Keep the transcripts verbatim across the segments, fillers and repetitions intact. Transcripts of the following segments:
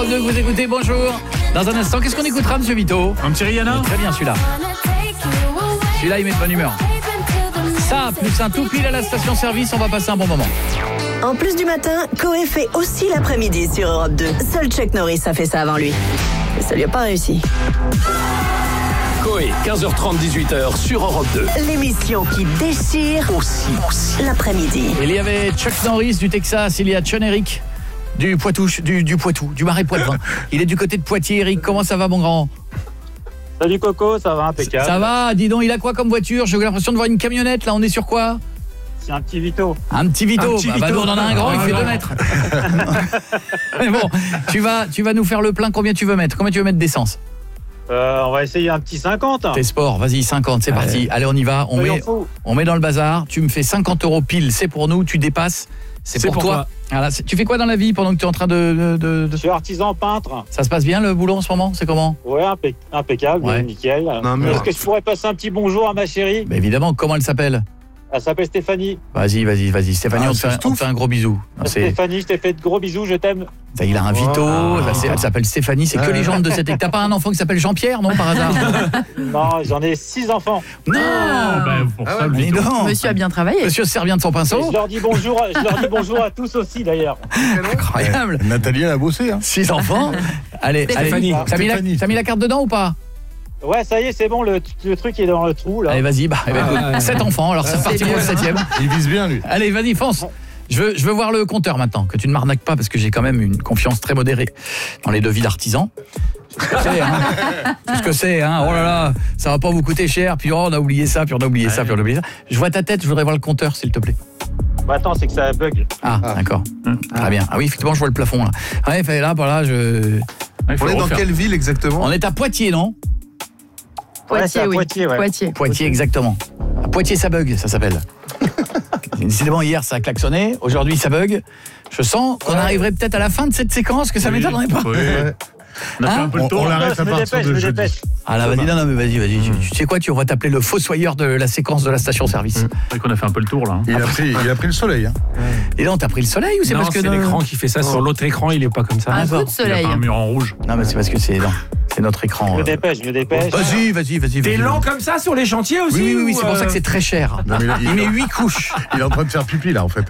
Europe deux que vous écoutez, bonjour. Dans un instant, qu'est-ce qu'on écoutera, monsieur Vito? Un petit Rihanna? Très bien, celui-là. Celui-là, il met de bonne humeur. Ça, plus un tout pile à la station-service, on va passer un bon moment. En plus du matin, Coé fait aussi l'après-midi sur Europe deux. Seul Chuck Norris a fait ça avant lui. Et ça lui a pas réussi. Coé, quinze heures trente, dix-huit heures sur Europe deux. L'émission qui déchire Aussi, aussi. l'après-midi. Il y avait Chuck Norris du Texas, il y a John Eric du Poitou, du, du Poitou, du Marais Poitevin. Il est du côté de Poitiers. Eric, comment ça va, mon grand? Salut Coco, ça va impeccable. Ça va, dis donc, il a quoi comme voiture? J'ai l'impression de voir une camionnette, là, on est sur quoi? C'est un petit Vito. Un petit Vito, Un petit bah, bah, Vito. nous on en a un grand, il fait deux mètres. Mais bon, tu vas, tu vas nous faire le plein, combien tu veux mettre? Combien tu veux mettre d'essence? Euh, on va essayer un petit cinquante. T'es sport, vas-y, cinquante, c'est parti. Allez, on y va, on Soyons met, fous. on met dans le bazar, tu me fais cinquante euros pile, c'est pour nous, tu dépasses, c'est C'est pour, pour toi. toi. Voilà, c'est- tu fais quoi dans la vie pendant que tu es en train de... de, de- de- Je suis artisan peintre. Ça se passe bien le boulot en ce moment? C'est comment? Ouais, impec- impeccable, Ouais. nickel. Non, mais- Est-ce que je pourrais passer un petit bonjour à ma chérie? Bah, évidemment, comment elle s'appelle? Elle s'appelle Stéphanie. Vas-y, vas-y, vas-y. Stéphanie, Ah, on, te ça fait, se on te touffe. fait un gros bisou. Non, c'est- Stéphanie, je t'ai fait de gros bisous, je t'aime. ça, il a un Vito, Oh. ça, c'est- elle s'appelle Stéphanie, c'est que Ouais. les gens de cette... T'as pas un enfant qui s'appelle Jean-Pierre, non, par hasard? Non, j'en ai six enfants. Non Ben, pour Ah ça, ouais, le Mais Vito. non Monsieur a bien travaillé. Monsieur se sert bien de son Et pinceau. je leur dis bonjour, je leur dis bonjour à tous aussi d'ailleurs. Incroyable. Nathalie, elle a bossé. Hein. Six enfants. Allez, Stéphanie. allez. T'as mis, la, Stéphanie. t'as mis la carte dedans ou pas? Ouais, ça y est, c'est bon, le, le truc est dans le trou là. Allez, vas-y. Bah, eh ben, écoute, Ah. sept enfants, alors c'est parti pour le septième. Il vise bien, lui. Allez, vas-y, fonce. Je veux, je veux voir le compteur maintenant, que tu ne m'arnaques pas parce que j'ai quand même une confiance très modérée dans les devis d'artisans. C'est ce que c'est, hein. C'est ce que c'est, hein. Oh là là, ça va pas vous coûter cher, puis oh, on a oublié ça, puis on a oublié ça, puis on a oublié ça. Je vois ta tête, je voudrais voir le compteur, s'il te plaît. Bah, attends, c'est que ça bug. Ah, Ah. d'accord. Très bien. Ah oui, effectivement, je vois le plafond là. Ouais, fait là, voilà, je... Il faut On est le dans refaire. quelle ville exactement? On est à Poitiers, non? Ouais, c'est Poitiers, à oui. Poitiers, ouais. Poitiers. Poitiers, exactement. À Poitiers, ça bug, ça s'appelle. Décidément, hier, ça a klaxonné. Aujourd'hui, ça bug. Je sens qu'on arriverait peut-être à la fin de cette séquence, que ça Oui. m'étonnerait pas. Oui. Ouais. On a fait Hein un peu le On, tour. on là. l'arrête je à me partir dépêche, de je me jeudi. dépêche. Ah là, vas-y, non, non, mais vas-y, vas-y. Tu, tu sais quoi, tu, on va t'appeler le fossoyeur de la séquence de la station-service. C'est vrai qu'on a fait un peu le tour là. hein. Il a pris, il a pris le soleil. Hein. Et là, t'as pris le soleil ou c'est Non, parce que... c'est non- l'écran qui fait ça. Sur l'autre écran, il est pas comme ça. Un D'accord. coup de Il y a soleil. pas un mur en rouge. Non, mais c'est parce que c'est... non, c'est notre écran. Je me euh. dépêche, je me dépêche. Vas-y, vas-y, vas-y. T'es vas-y. lent comme ça sur les chantiers aussi? Oui, oui, oui, ou, c'est pour ça que euh, c'est très cher. Non, mais il, Il il- met huit couches. il est en train de faire pipi, là, en fait.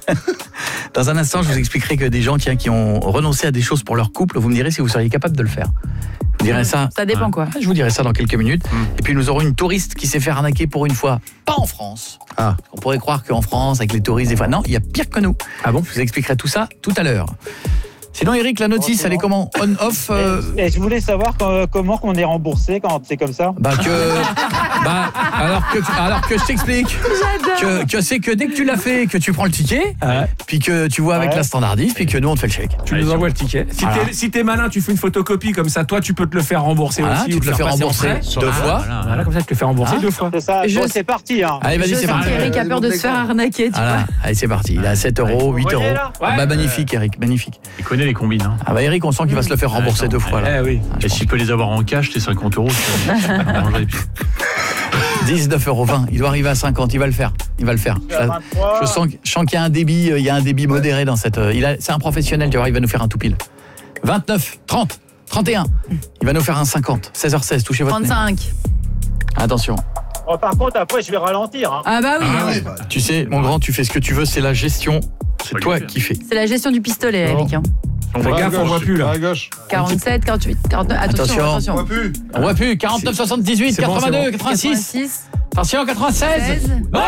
Dans un instant, je vous expliquerai que des gens tiens, qui ont renoncé à des choses pour leur couple, vous me direz si vous seriez capable de le faire. Je vous dirai ça. Ça dépend quoi. Je vous dirai ça dans quelques minutes. Et puis nous aurons une touriste qui s'est fait arnaquer pour une fois, pas en France. Ah. On pourrait croire qu'en France, avec les touristes, des fois, non, il y a pire que nous. Ah bon? Je vous expliquerai tout ça tout à l'heure. Sinon, Eric, la notice, elle est comment? On-off euh, Et je voulais savoir quand- comment qu'on est remboursé quand c'est comme ça. Bah que... bah, alors que, alors que je t'explique que, que c'est que dès que tu l'as fait, que tu prends le ticket, Ouais. puis que tu vois avec Ouais. la standardiste, puis que nous, on te fait le chèque. Tu Allez, nous sur- envoies le ticket. Si Voilà. t'es si t'es malin, tu fais une photocopie comme ça. Toi, tu peux te le faire rembourser Voilà, aussi. tu ou te le faire fais passer en rembourser frais. deux Ah, fois. voilà. Voilà, comme ça, je te le fais rembourser Hein deux fois. C'est ça. Je Bon, sais- c'est parti. Hein. Allez, vas-y, Je c'est sens parti. qu'Eric a peur de se faire arnaquer, tu Voilà, allez, c'est parti. Il est à sept euros, huit Vous euros. voyez, là Ah bah, magnifique, Eric, magnifique. Il connaît les combines. Hein. Ah bah, Eric, on sent qu'il va se le faire rembourser Attends, deux fois, là. Eh oui. Ah, je Et pense s'il peut les avoir en cash, c'est cinquante euros. tu vois. Ça va manger les pieds. dix-neuf euros vingt. Il doit arriver à cinquante. Il va le faire. Il va le faire. Je, la- vingt-trois. je sens, je sens qu'il y a un débit, euh, il y a un débit modéré dans cette. euh, il a, c'est un professionnel. Tu vois, il va nous faire un tout pile. vingt-neuf, trente, trente et un. Il va nous faire un cinquante. seize heures seize. Touchez votre nez. trente-cinq. Attention. Oh, par contre, après, je vais ralentir. Hein. Ah bah oui. Ah, oui, bah, Tu sais, mon grand, tu fais ce que tu veux. C'est la gestion. C'est Faut toi lui faire. qui fais. C'est la gestion du pistolet, Eric. hein. On Fais va- gaffe, on voit plus là. À gauche. quarante-sept, quarante-huit, quarante-neuf. Attention, Attention. On attention. voit plus. On voit plus. quarante-neuf, soixante-dix-huit, C'est bon, quatre-vingt-deux, c'est bon. quatre-vingt-six. quatre-vingt-six. Attention, quatre-vingt-seize. seize. Oh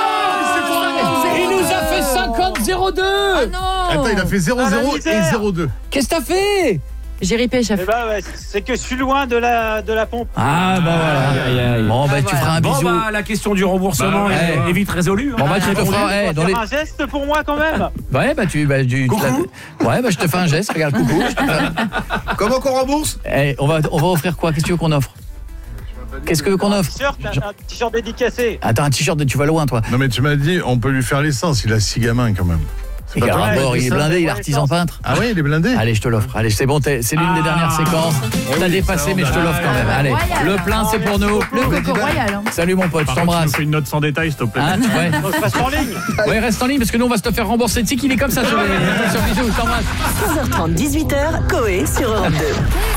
Il nous a fait cinquante zéro deux. Ah non. Attends, il a fait zéro Ah, la zéro et misère. zéro deux. Qu'est-ce que t'as fait? J'ai ripé, chef. Eh ben, ouais, c'est que je suis loin de la, de la pompe. Ah bah voilà. Aïe, aïe, aïe. Bon bah Ah, tu voilà. feras un Bon bisou. bah la question du remboursement Bah, est, ouais. est vite résolue. Bon bah tu te feras eh, Faire dans les un geste pour moi quand même. ouais bah tu bah tu Coucou. tu la- ouais bah je te fais un geste, regarde coucou. Je te fais- Comment qu'on rembourse? Eh, on va on va offrir quoi? Qu'est-ce que tu veux qu'on offre? Qu'est-ce que qu'on Un offre? t-shirt, un, un t-shirt dédicacé. Attends, un t-shirt de tu vas loin toi. Non, mais tu m'as dit, on peut lui faire l'essence. Il a six gamins, quand même. Et quel rapport, il est blindé, il est artisan peintre. Ah oui, il est blindé. Allez, je te l'offre. Allez, c'est bon, t'es- c'est l'une des Ah. dernières séquences. T'as dépassé, mais je te l'offre quand même. Allez, Royal. le plein, c'est pour nous. Le coco royal. Hein. Salut mon pote, je Par contre, tu t'embrasse. nous fais une note sans détail, s'il te plaît. Hein, ouais. On reste en ligne. ouais, reste en ligne parce que nous, on va se te faire rembourser. Tu sais qu'il est comme ça sur les. Sur bisous, je t'embrasse. seize heures trente, dix-huit heures, Coé sur Europe deux.